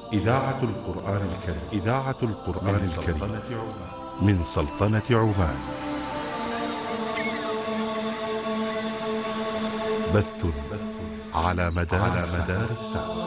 إذاعة القرآن الكريم. إذاعة القرآن الكريم من سلطنة عمان. بث على مدار الساعة.